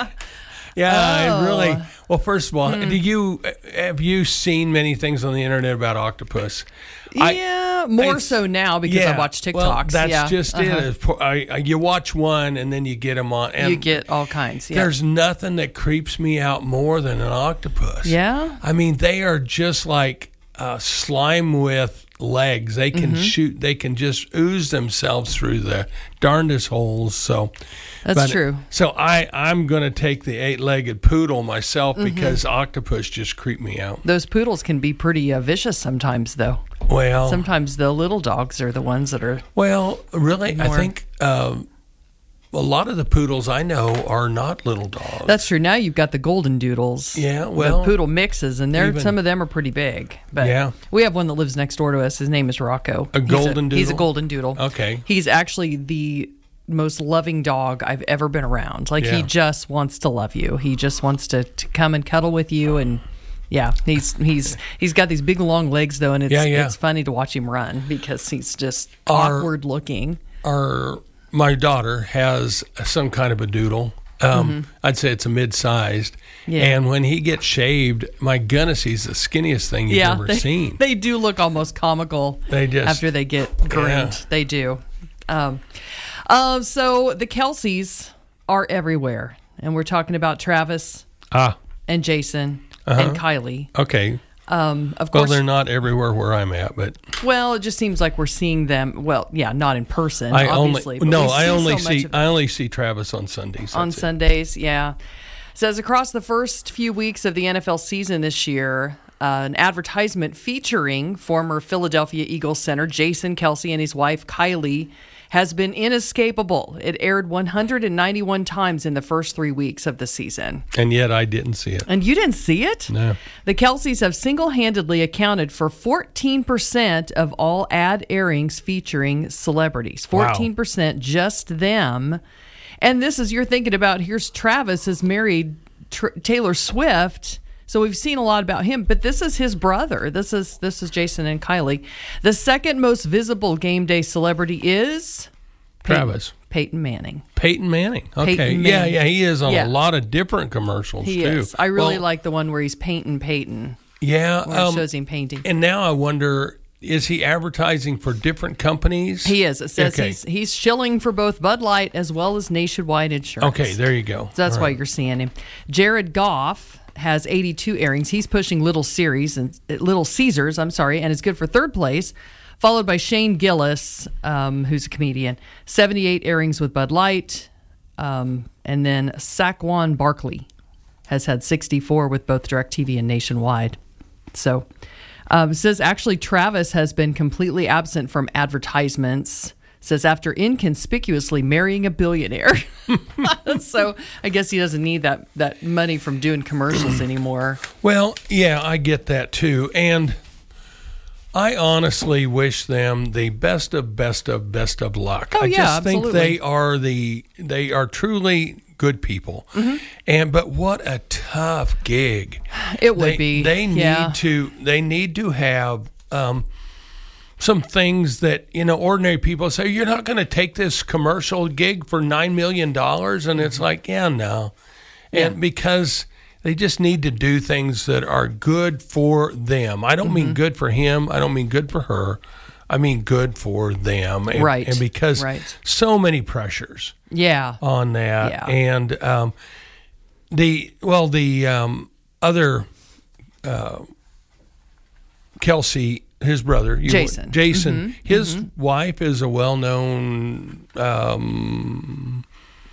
Yeah, oh. I really. Well, first of all, hmm. do you have you seen many things on the internet about octopus? Yeah, I, more so now because yeah, I watch TikToks. Well, that's yeah. just uh-huh. it. I, I, you watch one and then you get them on. And you get all kinds. Yeah. There's nothing that creeps me out more than an octopus. Yeah. I mean, they are just like uh, slime with legs. They can mm-hmm. shoot. They can just ooze themselves through the darndest holes. So. That's but, true. So I, I'm going to take the eight-legged poodle myself mm-hmm. because octopus just creep me out. Those poodles can be pretty uh, vicious sometimes, though. Well, sometimes the little dogs are the ones that are. Well, really, more... I think uh, a lot of the poodles I know are not little dogs. That's true. Now you've got the golden doodles. Yeah, well, the poodle mixes, and they're even, some of them are pretty big. But yeah, we have one that lives next door to us. His name is Rocco. A golden he's a, doodle. He's a golden doodle. Okay. He's actually the most loving dog I've ever been around. Like yeah. he just wants to love you. He just wants to, to come and cuddle with you, and yeah, he's he's he's got these big long legs though, and it's yeah, yeah. it's funny to watch him run because he's just our, awkward looking. Our my daughter has some kind of a doodle. Um, mm-hmm. I'd say it's a mid-sized, yeah. and when he gets shaved, my goodness, he's the skinniest thing you've yeah, ever they, seen. They do look almost comical. They just after they get groomed. Yeah. They do. Um, Uh, so the Kelceys are everywhere, and we're talking about Travis ah. and Jason uh-huh. and Kylie. Okay. Um, of course. Well, they're not everywhere where I'm at, but well, it just seems like we're seeing them. Well, yeah, not in person, I obviously. Only, no, I only so see I only see Travis on Sundays. On Sundays, it. yeah. Says across the first few weeks of the N F L season this year. Uh, an advertisement featuring former Philadelphia Eagles center Jason Kelce and his wife Kylie has been inescapable. It aired one hundred ninety-one times in the first three weeks of the season. And yet I didn't see it. And you didn't see it? No. The Kelceys have single-handedly accounted for fourteen percent of all ad airings featuring celebrities. fourteen percent wow. just them. And this is, you're thinking about, here's Travis has married Tr- Taylor Swift. So we've seen a lot about him, but this is his brother. This is this is Jason and Kylie. The second most visible game day celebrity is Peyton, Travis. Peyton Manning. Peyton Manning. Okay. Peyton yeah, Manning. yeah, he is on yeah. a lot of different commercials he too. Is. I really well, like the one where he's painting Peyton. Yeah, where um, it shows him painting. And now I wonder, is he advertising for different companies? He is. It says okay. he's he's shilling for both Bud Light as well as Nationwide Insurance. Okay, there you go. So that's All why right. you're seeing him. Jared Goff has eighty-two airings. He's pushing Little Series and Little Caesars, I'm sorry, and is good for third place, followed by Shane Gillis, um, who's a comedian, seventy-eight airings with Bud Light, um, and then Saquon Barkley has had sixty-four with both DirecTV and Nationwide. So um, it says actually Travis has been completely absent from advertisements. Says after inconspicuously marrying a billionaire. So I guess he doesn't need that, that money from doing commercials anymore. Well, yeah, I get that too. And I honestly wish them the best of best of best of luck. Oh, I yeah, just absolutely. think they are the they are truly good people. Mm-hmm. And but what a tough gig. It would they, be. They need yeah. to they need to have um some things that, you know, ordinary people say, you're not going to take this commercial gig for nine million dollars. And it's like, yeah, no. And yeah. because they just need to do things that are good for them. I don't mm-hmm. mean good for him. I don't mean good for her. I mean good for them. And, right. And because right. so many pressures yeah. on that. Yeah. And um, the, well, the um, other, uh, Kelsey, his brother, you Jason. Were, Jason, mm-hmm. his mm-hmm. wife is a well-known um,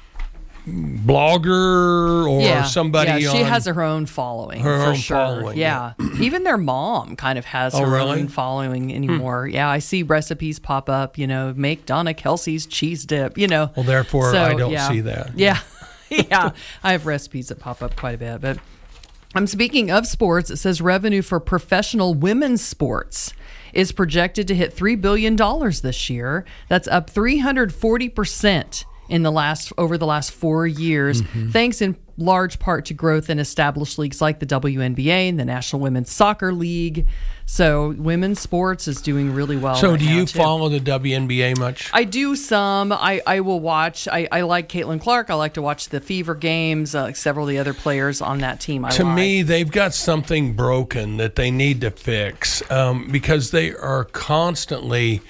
blogger or yeah. somebody. Yeah, she on has her own following her for own sure. Following, yeah, even their mom kind of has oh, her really? own following anymore. Hmm. Yeah, I see recipes pop up. You know, make Donna Kelsey's cheese dip. You know, well, therefore so, I don't yeah. see that. Yeah, yeah, I have recipes that pop up quite a bit, but. I'm speaking of sports. It says revenue for professional women's sports is projected to hit three billion dollars this year. That's up three hundred forty percent in the last over the last four years, mm-hmm. thanks in large part to growth in established leagues like the W N B A and the National Women's Soccer League. So women's sports is doing really well. So right do now you too. follow the W N B A much? I do some. I, I will watch. I, I like Caitlin Clark. I like to watch the Fever games, uh, like several of the other players on that team. I to like. me, they've got something broken that they need to fix um, because they are constantly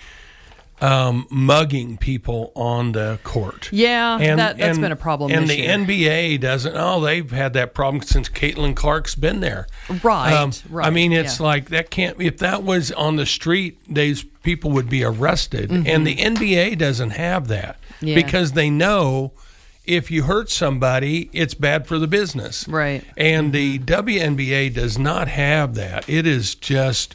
um, mugging people on the court. Yeah, and, that, that's and, been a problem And this the year. N B A doesn't. Oh, they've had that problem since Caitlin Clark's been there. Right, um, right. I mean, it's yeah. like that can't. If that was on the street, these people would be arrested. Mm-hmm. And the N B A doesn't have that Yeah. because they know if you hurt somebody, it's bad for the business. Right. And the W N B A does not have that. It is just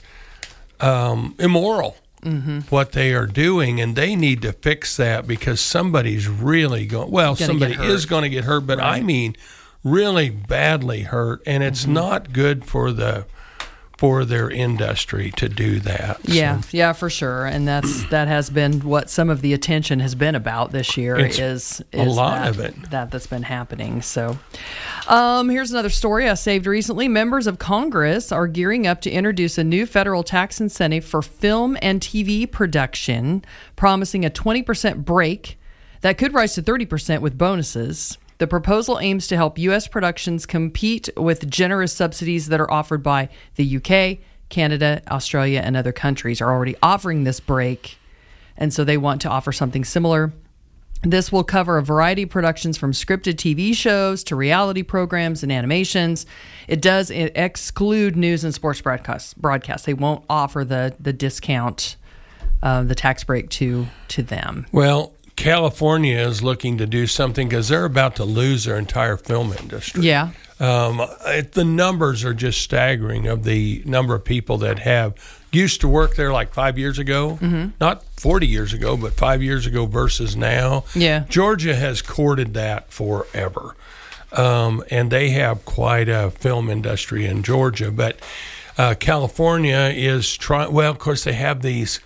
um, immoral. Mm-hmm. What they are doing, and they need to fix that because somebody's really going. Well, Gonna somebody get hurt. is going to get hurt, but Right. I mean, really badly hurt, and it's Mm-hmm. not good for the for their industry to do that. Yeah, So, yeah, for sure, and that's that has been what some of the attention has been about this year. It's is, a is lot that, of it. that that's been happening. So, um, here's another story I saved recently. Members of Congress are gearing up to introduce a new federal tax incentive for film and T V production, promising a twenty percent break that could rise to thirty percent with bonuses. The proposal aims to help U S productions compete with generous subsidies that are offered by the U K, Canada, Australia, and other countries are already offering this break, and so they want to offer something similar. This will cover a variety of productions from scripted T V shows to reality programs and animations. It does exclude news and sports broadcasts. Broadcast. They won't offer the the discount, uh, the tax break to to them. well, California is looking to do something because they're about to lose their entire film industry. Yeah. Um, it, the numbers are just staggering of the number of people that have used to work there like five years ago, mm-hmm. not forty years ago, but five years ago versus now. Yeah. Georgia has courted that forever. Um, and they have quite a film industry in Georgia. But uh, California is trying, well, of course, they have these,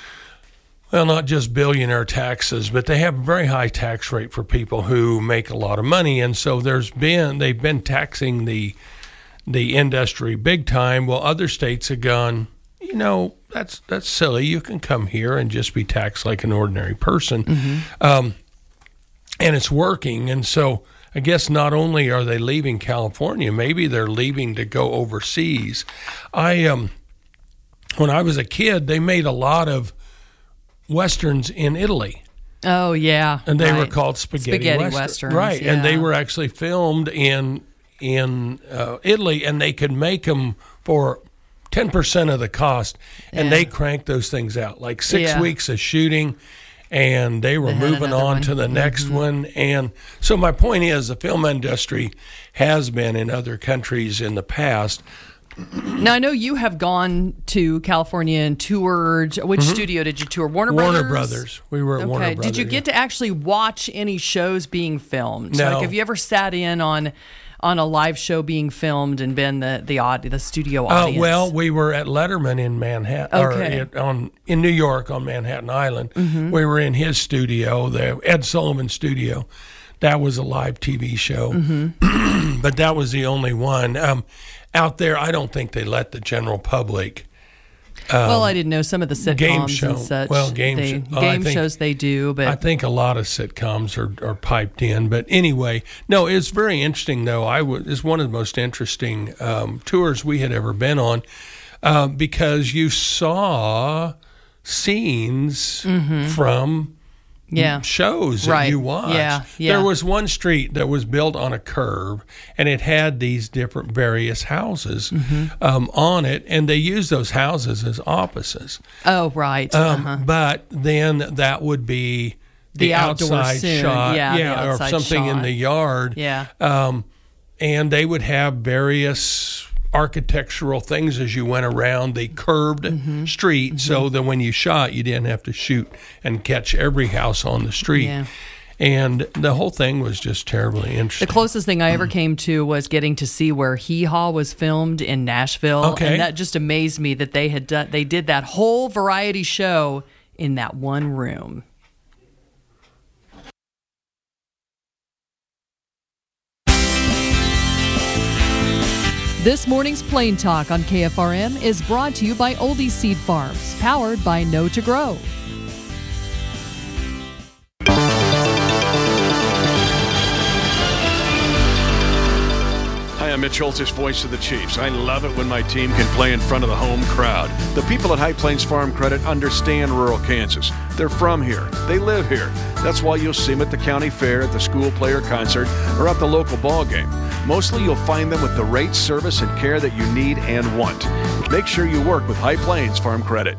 well, not just billionaire taxes, but they have a very high tax rate for people who make a lot of money. And so there's been, they've been taxing the the industry big time. Well, other states have gone, you know, that's that's silly. You can come here and just be taxed like an ordinary person. Mm-hmm. Um, and it's working. And so I guess not only are they leaving California, maybe they're leaving to go overseas. I um, when I was a kid, they made a lot of Westerns in Italy. Oh, yeah. And they right. were called spaghetti, spaghetti Western. Westerns. Right. Yeah. And they were actually filmed in in uh, Italy, and they could make them for ten percent of the cost. And Yeah. they cranked those things out, like six Yeah. weeks of shooting, and they were They had moving another on one. to the next Mhm. one. And so my point is the film industry has been in other countries in the past. Now, I know you have gone to California and toured. Which Mhm. studio did you tour? Warner, Warner Brothers? Brothers. We were at Okay. Warner Brothers. Did you get to actually watch any shows being filmed? So, No. like, have you ever sat in on on a live show being filmed and been the the odd the studio Uh, audience? well, we were at Letterman in Manhattan, Okay. or at, on in New York on Manhattan Island. Mhm. We were in his studio, the Ed Sullivan studio. That was a live T V show, Mhm. but that was the only one. Um, out there, I don't think they let the general public Um, well, I didn't know some of the sitcoms game show. and such. Well, game, they, show. Oh, game I think, shows they do, but I think a lot of sitcoms are, are piped in. But anyway, no, it's very interesting though. I w- it's one of the most interesting um, tours we had ever been on uh, because you saw scenes Mhm. from Yeah. shows that Right. you watched. Yeah, yeah. There was one street that was built on a curve, and it had these different various houses Mhm. um, on it, and they used those houses as offices. oh, right. Um, uh-huh. But then that would be the, The outdoor outside scene. shot, Yeah, the or outside something in shot. the yard. Yeah. Um, and they would have various architectural things as you went around the curved Mm-hmm. street, so that when you shot, you didn't have to shoot and catch every house on the street. Yeah. And the whole thing was just terribly interesting. The closest thing I ever came to was getting to see where Hee Haw was filmed in Nashville, Okay. and that just amazed me that they had done. They did that whole variety show in that one room. This morning's Plain Talk on K F R M is brought to you by Oldie Seed Farms, powered by Know to Grow. Hi, I'm Mitch Holtis, voice of the Chiefs. I love it when my team can play in front of the home crowd. The people at High Plains Farm Credit understand rural Kansas. They're from here. They live here. That's why you'll see them at the county fair, at the school player concert, or at the local ball game. Mostly you'll find them with the rate, service, and care that you need and want. Make sure you work with High Plains Farm Credit.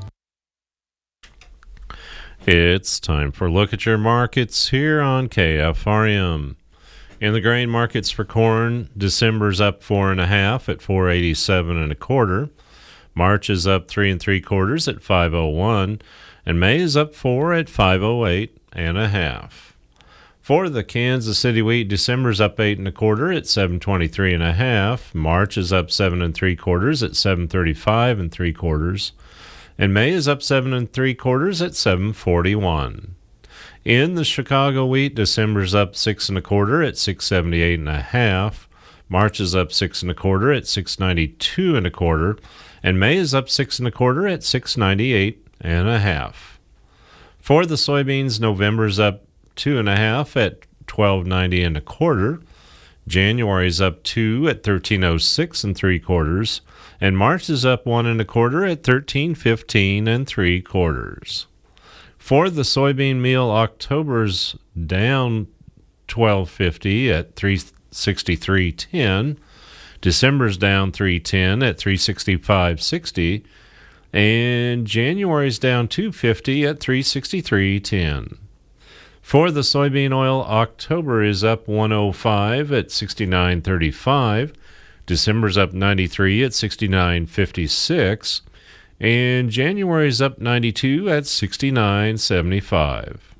It's time for a look at your markets here on K F R M. In the grain markets for corn, December's up four and a half at four eighty-seven and a quarter. March is up three and three quarters at five oh one, and May is up four at five oh eight and a half. For the Kansas City wheat, December's up eight and a quarter at seven twenty-three and a half. March is up seven and three quarters at seven thirty-five and three quarters, and May is up seven and three quarters at seven forty-one. In the Chicago wheat, December's up six and a quarter at six seventy-eight and a half. March is up six and a quarter at six ninety-two and a quarter, and May is up six and a quarter at six ninety-eight and a half. For the soybeans, November's up two and a half at twelve ninety and a quarter. January's up two at thirteen oh six and three quarters, and March is up one and a quarter at thirteen fifteen and three quarters. For the soybean meal, October's down twelve fifty at three sixty-three ten. December's down three ten at three sixty-five sixty, and January's down two fifty at three sixty-three ten. For the soybean oil, October is up one oh five at sixty-nine thirty-five. December's up ninety-three at sixty-nine fifty-six. And January's up ninety-two at sixty-nine seventy-five.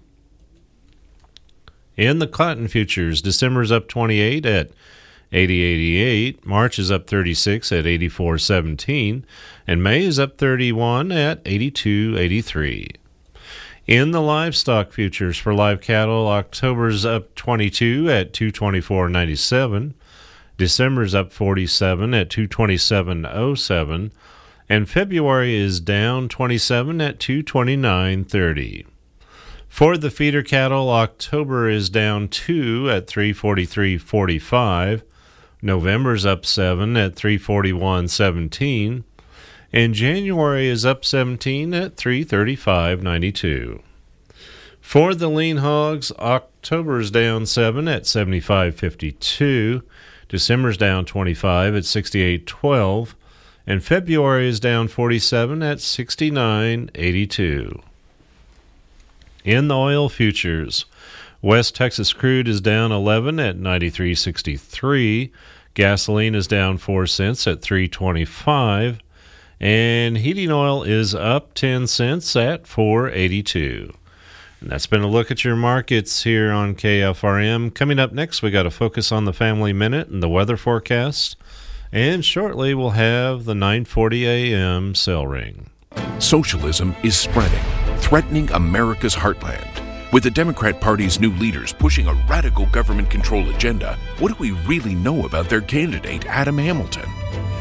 In the cotton futures, December's up twenty-eight at eighty eighty-eight. March is up thirty-six at eighty-four seventeen. And May is up thirty-one at eighty-two eighty-three. In the livestock futures for live cattle, October's up twenty-two at two twenty-four ninety-seven. December's up forty-seven at two twenty-seven oh seven. And February is down twenty-seven at two twenty-nine thirty. For the feeder cattle, October is down two at three forty-three forty-five. November's up seven at three forty-one seventeen. And January is up seventeen at three thirty-five ninety-two. For the lean hogs, October's down seven at seventy-five fifty-two. December's down twenty-five at sixty-eight twelve. And February is down forty-seven at sixty-nine eighty-two. In the oil futures, West Texas crude is down eleven at ninety-three sixty-three. Gasoline is down four cents at three twenty-five. And heating oil is up ten cents at four eighty-two. And that's been a look at your markets here on K F R M. Coming up next, we got to focus on the Family Minute and the weather forecast. And shortly, we'll have the nine forty a.m. cell ring. Socialism is spreading, threatening America's heartland. With the Democrat Party's new leaders pushing a radical government control agenda, what do we really know about their candidate, Adam Hamilton?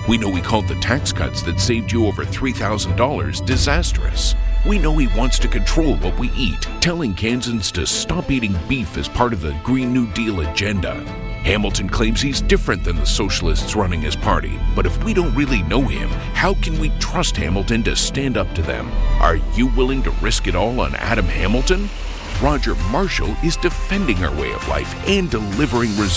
We know he called the tax cuts that saved you over three thousand dollars disastrous. We know he wants to control what we eat, telling Kansans to stop eating beef as part of the Green New Deal agenda. Hamilton claims he's different than the socialists running his party, but if we don't really know him, how can we trust Hamilton to stand up to them? Are you willing to risk it all on Adam Hamilton? Roger Marshall is defending our way of life and delivering results.